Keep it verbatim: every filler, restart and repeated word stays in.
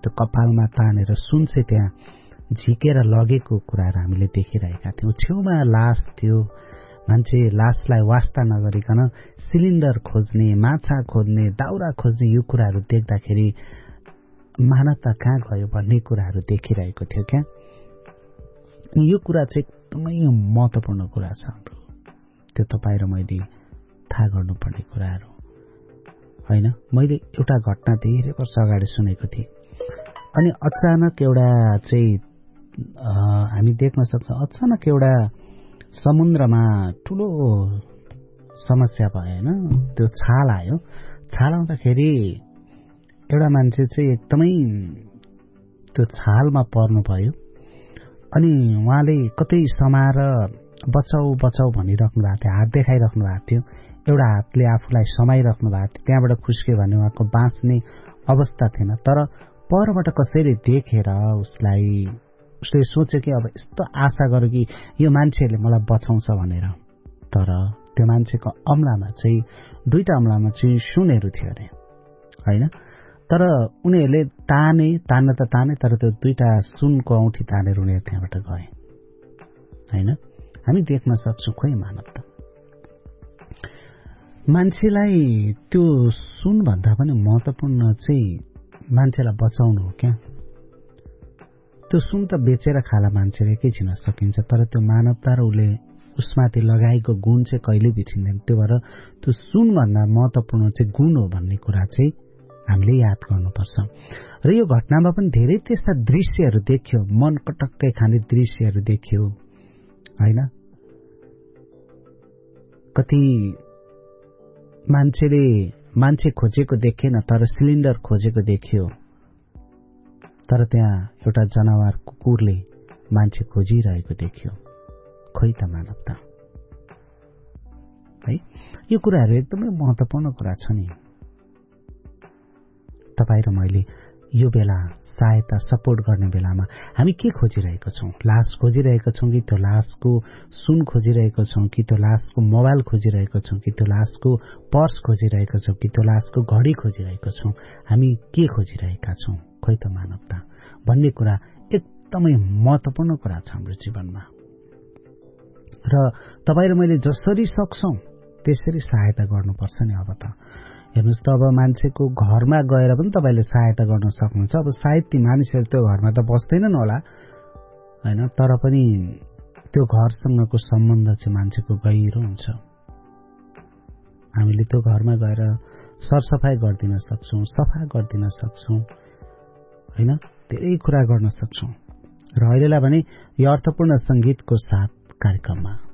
त्यो कपालमा तानेर सुन चाहिँ त्यहाँ झिकेर लगेको कुराहरू हामीले देखिरहेका थियौँ। छेउमा लास थियो, मान्छे लासलाई वास्ता नगरिकन सिलिन्डर खोज्ने, माछा खोज्ने, दाउरा खोज्ने यो कुराहरू देख्दाखेरि मानवता कहाँ गयो भन्ने कुराहरू देखिरहेको थियो क्या। यो कुरा चाहिँ एकदमै महत्त्वपूर्ण कुरा छ हाम्रो, त्यो तपाईँ र मैले थाहा गर्नुपर्ने कुराहरू होइन। मैले एउटा घटना धेरै वर्ष अगाडि सुनेको थिएँ अनि अचानक एउटा चाहिँ हामी देख्न सक्छौँ, अचानक एउटा समुद्रमा ठुलो समस्या भयो होइन। त्यो छाल आयो, छाल आउँदाखेरि एउटा मान्छे चाहिँ एकदमै त्यो छालमा पर्नु भयो अनि उहाँले कतै समाएर बचाउ बचाउ भनिराख्नु भएको थियो, हात देखाइराख्नु भएको थियो, एउटा हातले आफूलाई समाइराख्नु भएको थियो। त्यहाँबाट खुस्क्यो भने उहाँको बाँच्ने अवस्था थिएन, तर परबाट कसैले देखेर उसलाई उसले सोचे कि अब यस्तो आशा गर्यो कि यो मान्छेहरूले मलाई बचाउँछ भनेर। तर त्यो मान्छेको अम्लामा चाहिँ दुईटा अम्लामा चाहिँ सुनहरू थियो अरे होइन। तर उनीहरूले ताने तान्न त ताने तर त्यो दुईटा सुनको औँठी तानेर उनीहरू त्यहाँबाट गए होइन। हामी देख्न सक्छौँ खोइ मानवता मान्छेलाई त्यो सुनभन्दा पनि महत्त्वपूर्ण चाहिँ मान्छेलाई बचाउनु हो क्या। त्यो सुन त बेचेर खाला मान्छेले एकैछिन सकिन्छ, तर त्यो मानवता र उसले उसमाथि लगाएको गुण चाहिँ कहिल्यै बिर्सिँदैन। त्यो भएर त्यो सुनभन्दा महत्त्वपूर्ण चाहिँ गुण हो भन्ने कुरा चाहिँ हामीले याद गर्नुपर्छ। र यो घटनामा पनि धेरै त्यस्ता दृश्यहरू देखियो, मन कटक्कै खाने दृश्यहरू देखियो होइन। कति मान्छेले मान्छे खोजेको देखेन तर सिलिन्डर खोजेको देखियो, तर त्यहाँ एउटा जनावर कुकुरले मान्छे खोजिरहेको देखियो। खोइ त मानवता है। यो कुराहरू एकदमै महत्त्वपूर्ण कुरा छ नि। तपाईँ र मैले यो बेला सहायता सपोर्ट गर्ने बेलामा हामी के खोजिरहेको छौँ? लास खोजिरहेको छौँ कि त्यो लासको सुन खोजिरहेको छौँ कि त्यो लासको मोबाइल खोजिरहेको छौँ कि त्यो लासको पर्स खोजिरहेको छौँ कि त्यो लासको घडी खोजिरहेको छौँ? हामी के खोजिरहेका छौँ? खोइ त मानवता भन्ने कुरा एकदमै महत्त्वपूर्ण कुरा छ हाम्रो जीवनमा। र तपाईँ र मैले जसरी सक्छौँ त्यसरी सहायता गर्नुपर्छ नि। अब त हेर्नुहोस् त, अब मान्छेको घरमा गएर पनि तपाईँले सहायता गर्न सक्नुहुन्छ। अब सायद ती मानिसहरू त्यो घरमा त बस्दैनन् होला होइन, तर पनि त्यो घरसँगको सम्बन्ध चाहिँ मान्छेको गहिरो हुन्छ। हामीले त्यो घरमा गएर सरसफाइ गरिदिन सक्छौँ, सफा गरिदिन सक्छौँ होइन, धेरै कुरा गर्न सक्छौँ। र अहिलेलाई भने यो अर्थपूर्ण सङ्गीतको साथ कार्यक्रममा